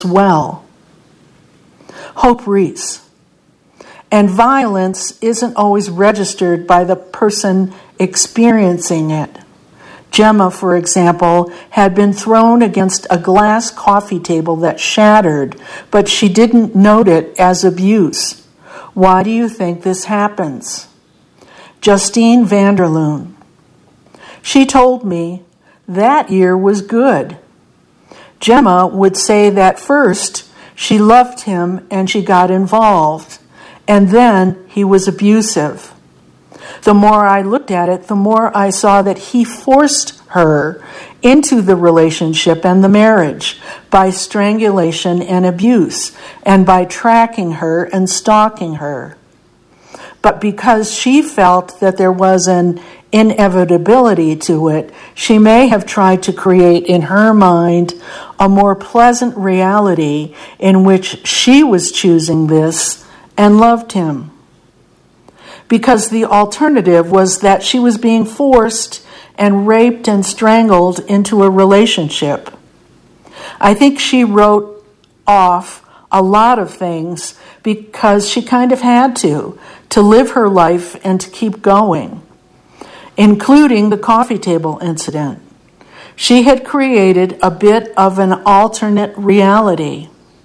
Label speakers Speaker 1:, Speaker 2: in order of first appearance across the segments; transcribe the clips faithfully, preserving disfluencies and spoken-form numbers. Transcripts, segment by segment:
Speaker 1: well. Hope Reese. And violence isn't always registered by the person experiencing it. Gemma, for example, had been thrown against a glass coffee table that shattered, but she didn't note it as abuse. Why do you think this happens? Justine Vanderloon. She told me that year was good. Gemma would say that first she loved him and she got involved, and then he was abusive. The more I looked at it, the more I saw that he forced her into the relationship and the marriage by strangulation and abuse, and by tracking her and stalking her. But because she felt that there was an inevitability to it, she may have tried to create in her mind a more pleasant reality in which she was choosing this and loved him. Because the alternative was that she was being forced and raped and strangled into a relationship. I think she wrote off a lot of things because she kind of had to, to live her life and to keep going, including the coffee table incident. She had created a bit of an alternate reality.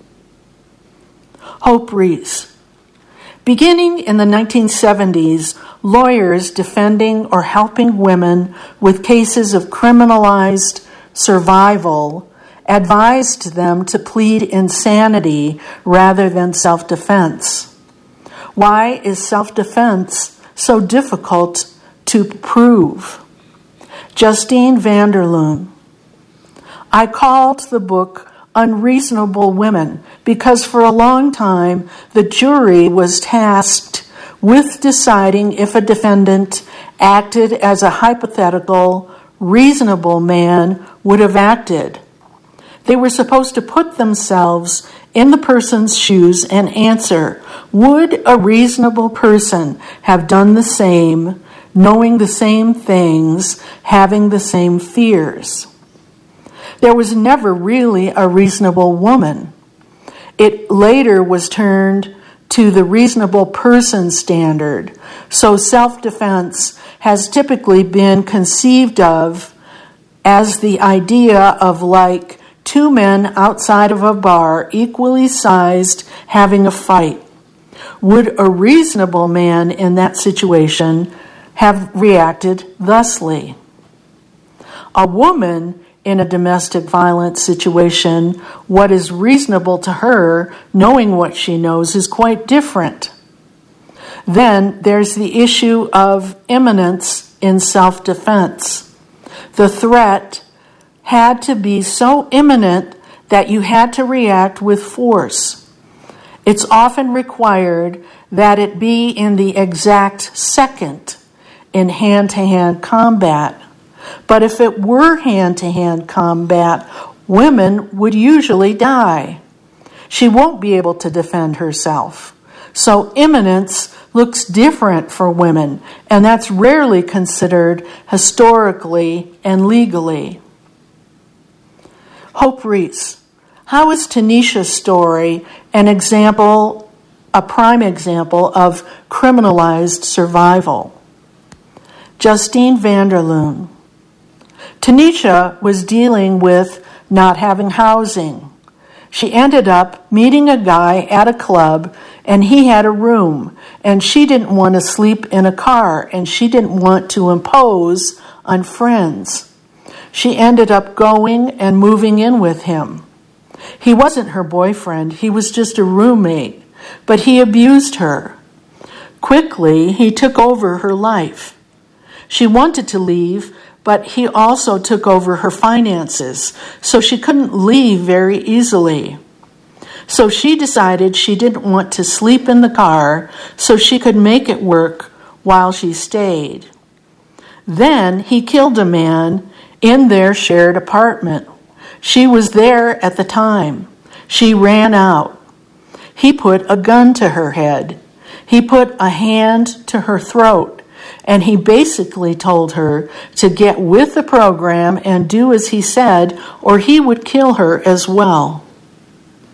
Speaker 1: Hope Reese. Beginning in the nineteen seventies, lawyers defending or helping women with cases of criminalized survival advised them to plead insanity rather than self-defense. Why is self-defense so difficult to prove? Justine Vanderloon. I called the book Unreasonable Women because for a long time the jury was tasked with deciding if a defendant acted as a hypothetical, reasonable man would have acted. They were supposed to put themselves in the person's shoes and answer, would a reasonable person have done the same, knowing the same things, having the same fears? There was never really a reasonable woman. It later was turned to the reasonable person standard. So self-defense has typically been conceived of as the idea of like two men outside of a bar, equally sized, having a fight. Would a reasonable man in that situation have reacted thusly? A woman in a domestic violence situation, what is reasonable to her, knowing what she knows, is quite different. Then there's the issue of imminence in self-defense. The threat had to be so imminent that you had to react with force. It's often required that it be in the exact second in hand-to-hand combat. But if it were hand-to-hand combat, women would usually die. She won't be able to defend herself. So imminence looks different for women, and that's rarely considered historically and legally. Hope Reese. How is Tanisha's story an example, a prime example of criminalized survival? Justine Vanderloon. Tanisha was dealing with not having housing. She ended up meeting a guy at a club, and he had a room, and she didn't want to sleep in a car, and she didn't want to impose on friends. She ended up going and moving in with him. He wasn't her boyfriend, he was just a roommate, but he abused her. Quickly, he took over her life. She wanted to leave, but he also took over her finances, so she couldn't leave very easily. So she decided she didn't want to sleep in the car so she could make it work while she stayed. Then he killed a man in their shared apartment. She was there at the time. She ran out. He put a gun to her head. He put a hand to her throat. And he basically told her to get with the program and do as he said, or he would kill her as well.